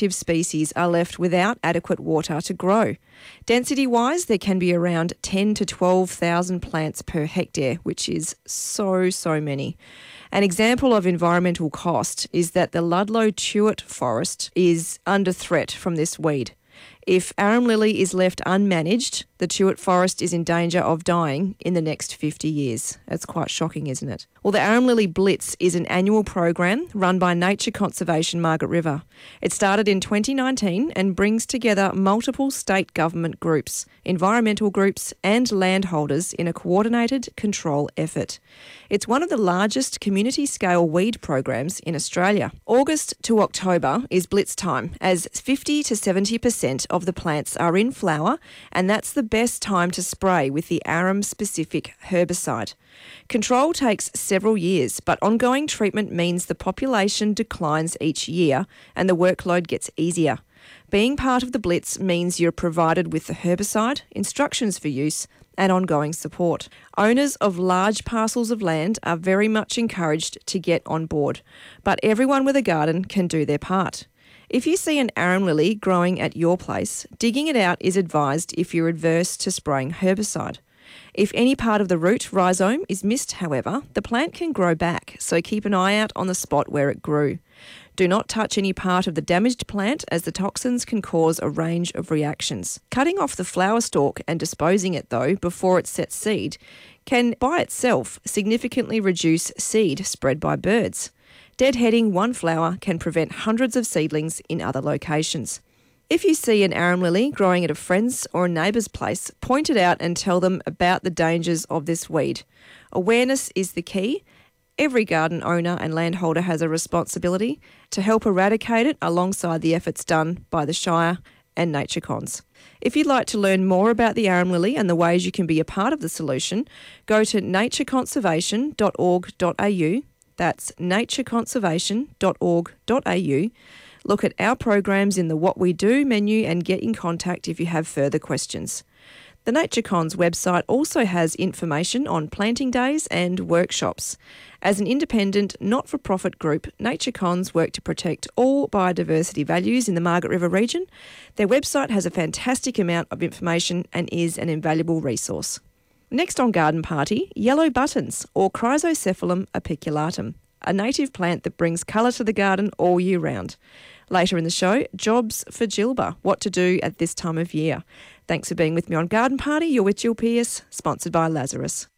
native species are left without adequate water to grow. Density-wise, there can be around 10 to 12,000 plants per hectare, which is so many. An example of environmental cost is that the Ludlow Tuart forest is under threat from this weed. If arum lily is left unmanaged, the Tuart forest is in danger of dying in the next 50 years. That's quite shocking, isn't it? Well, the Arum Lily Blitz is an annual program run by Nature Conservation Margaret River. It started in 2019 and brings together multiple state government groups, environmental groups and landholders in a coordinated control effort. It's one of the largest community-scale weed programs in Australia. August to October is Blitz time, as 50 to 70% of the plants are in flower, and that's the best time to spray with the arum-specific herbicide. Control takes several years, but ongoing treatment means the population declines each year and the workload gets easier. Being part of the Blitz means you're provided with the herbicide, instructions for use, and ongoing support. Owners of large parcels of land are very much encouraged to get on board, but everyone with a garden can do their part. If you see an arum lily growing at your place, digging it out is advised if you're adverse to spraying herbicide. If any part of the root rhizome is missed, however, the plant can grow back, so keep an eye out on the spot where it grew. Do not touch any part of the damaged plant, as the toxins can cause a range of reactions. Cutting off the flower stalk and disposing it, though, before it sets seed can by itself significantly reduce seed spread by birds. Deadheading one flower can prevent hundreds of seedlings in other locations. If you see an arum lily growing at a friend's or a neighbour's place, point it out and tell them about the dangers of this weed. Awareness is the key. Every garden owner and landholder has a responsibility to help eradicate it alongside the efforts done by the Shire and Nature Cons. If you'd like to learn more about the arum lily and the ways you can be a part of the solution, go to natureconservation.org.au. That's natureconservation.org.au. Look at our programs in the What We Do menu and get in contact if you have further questions. The Nature Cons website also has information on planting days and workshops. As an independent, not-for-profit group, Nature Cons work to protect all biodiversity values in the Margaret River region. Their website has a fantastic amount of information and is an invaluable resource. Next on Garden Party, yellow buttons, or Chrysocephalum apiculatum, a native plant that brings colour to the garden all year round. Later in the show, jobs for Gilba, what to do at this time of year. Thanks for being with me on Garden Party. You're with Jill Pearce, sponsored by Lazarus.